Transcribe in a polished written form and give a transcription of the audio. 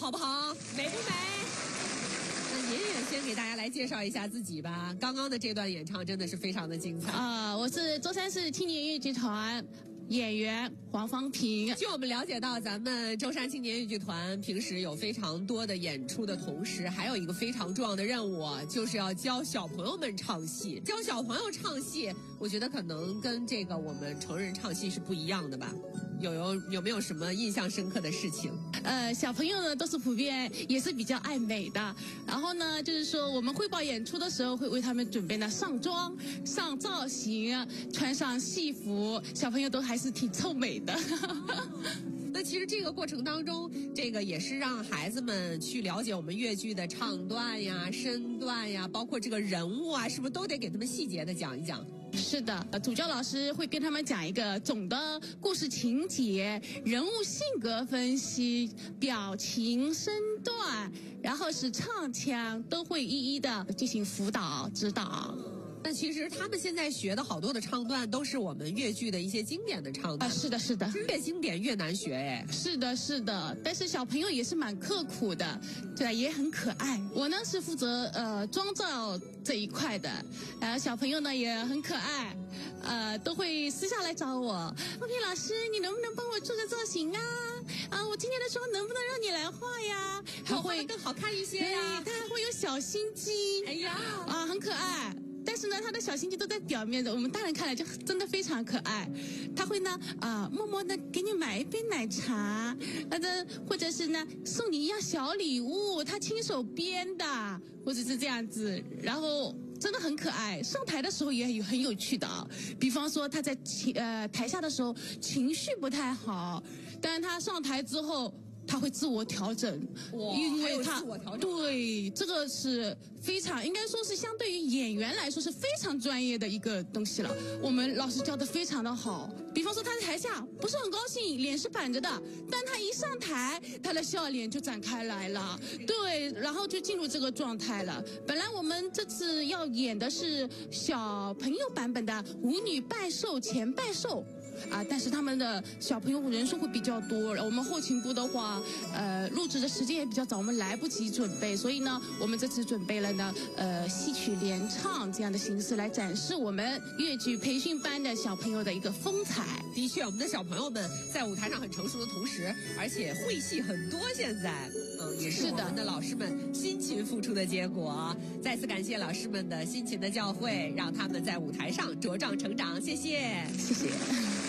好不好？美不美？那您也先给大家来介绍一下自己吧。刚刚的这段演唱真的是非常的精彩我是舟山市青年越剧团演员黄芳萍。 据我们了解到，咱们舟山青年越剧团平时有非常多的演出的同时，还有一个非常重要的任务，就是要教小朋友们唱戏。教小朋友唱戏，我觉得可能跟这个我们成人唱戏是不一样的吧？有没有什么印象深刻的事情？ 小朋友呢都是普遍也是比较爱美的，然后呢就是说我们汇报演出的时候会为他们准备呢上妆、上造型、穿上戏服，小朋友都还是挺臭美的。 那其实这个过程当中，这个也是让孩子们去了解我们越剧的唱段呀、身段呀，包括这个人物啊，是不是都得给他们细节的讲一讲？ 是的，主教老师会跟他们讲一个总的故事情节、人物性格分析、表情、身段，然后是唱腔，都会一一的进行辅导指导。 那其实他们现在学的好多的唱段都是我们越剧的一些经典的唱段是的，是的， 越经典越难学哎。 是的，是的，但是小朋友也是蛮刻苦的，对，也很可爱。我呢是负责妆造这一块的，小朋友呢也很可爱，都会私下来找我，芳萍老师，你能不能帮我做个造型啊？我今天的妆能不能让你来画呀？ 还会更好看一些呀。 它还会有小心机， 哎呀， 很可爱。但是呢，他的小心机都在表面的，我们大人看来就真的非常可爱。他会呢默默的给你买一杯奶茶，或者是呢送你一样小礼物，他亲手编的，或者是这样子，然后真的很可爱。上台的时候也很有趣的比方说他在台下的时候情绪不太好，但是他上台之后他会自我调整，因为他对这个是非常应该说是相对于演员来说是非常专业的一个东西了。我们老师教的非常的好，比方说他在台下不是很高兴，脸是板着的，但他一上台，他的笑脸就展开来了，对，然后就进入这个状态了。本来我们这次要演的是小朋友版本的舞女拜寿前拜寿。但是他们的小朋友人数会比较多，我们后勤部的话，录制的时间也比较早，我们来不及准备，所以呢，我们这次准备了呢，戏曲联唱这样的形式来展示我们越剧培训班的小朋友的一个风采。 的确，我们的小朋友们在舞台上很成熟的同时，而且会戏很多，现在，也是我们的老师们辛勤付出的结果。再次感谢老师们的辛勤的教诲，让他们在舞台上茁壮成长。谢谢， 谢谢。